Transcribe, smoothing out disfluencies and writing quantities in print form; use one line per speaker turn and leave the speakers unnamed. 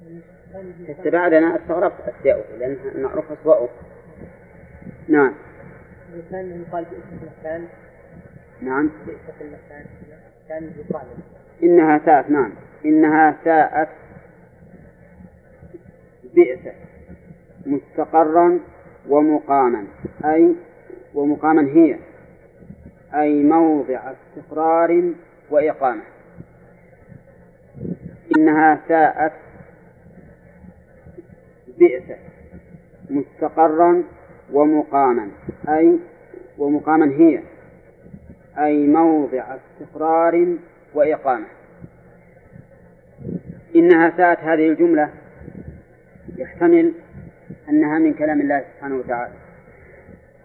استبعد أنا استغربت أسياؤه لأن المعروف أسوأه. نعم.
كان يقال بئس المكان.
نعم.
بئس المكان كان يقال.
إنها ساءت. نعم إنها ساءت بئس مستقرا ومقاما، أي ومقاما هي أي موضع استقرار وإقامة. إنها ساءت بئس مستقرا ومقاما، أي ومقاما هي أي موضع استقرار وإقامة. إنها ساءت هذه الجملة يحتمل أنها من كلام الله سبحانه وتعالى،